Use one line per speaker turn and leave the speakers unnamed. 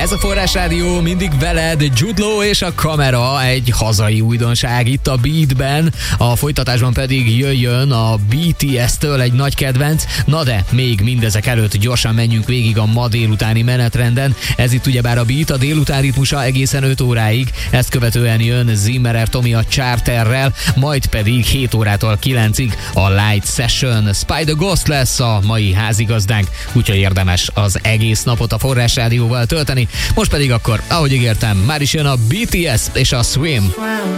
Ez a Forrás Rádió, mindig veled, Jude Law és a Kamera, egy hazai újdonság itt a Beatben, a folytatásban pedig jöjjön a BTS-től egy nagy kedvenc, na de még mindezek előtt gyorsan menjünk végig a ma délutáni menetrenden, ez itt ugyebár a Beat, a délután ritmusa egészen 5 óráig, ezt követően jön Zimmerer Tomi a Charterrel, majd pedig 7 órától 9-ig a Light Session. Spy the Ghost lesz a mai házigazdánk, úgyhogy érdemes az egész napot a Forrás Rádióval tölteni. Most pedig akkor, ahogy ígértem, már is jön a BTS és a Swim.